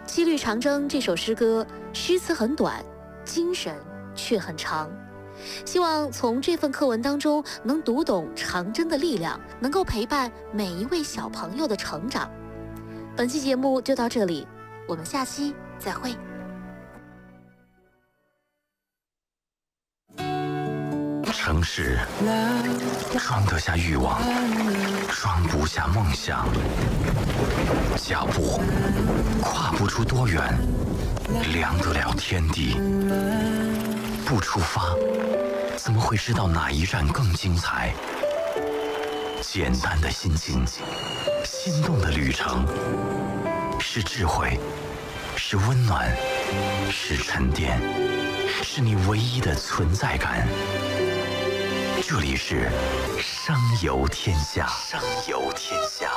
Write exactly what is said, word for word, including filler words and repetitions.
《羁旅长征》这首诗歌，诗词很短，精神却很长。希望从这份课文当中能读懂长征的力量，能够陪伴每一位小朋友的成长。本期节目就到这里，我们下期再会。 城市装得下欲望，装不下梦想。脚步跨不出多远，量得了天地。不出发，怎么会知道哪一站更精彩？简单的心情，心动的旅程，是智慧，是温暖，是沉淀，是你唯一的存在感。这里是声游天下，声游天下。